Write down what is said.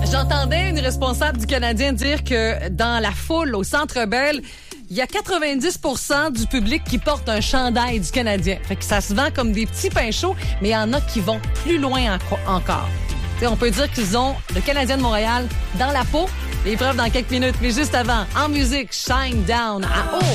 J'entendais une responsable du Canadien dire que dans la foule au Centre Bell, il y a 90% du public qui porte un chandail du Canadien. Fait que ça se vend comme des petits pains chauds, mais il y en a qui vont plus loin encore. T'sais, on peut dire qu'ils ont le Canadien de Montréal dans la peau. L'épreuve dans quelques minutes, mais juste avant, en musique, Shine Down à haut.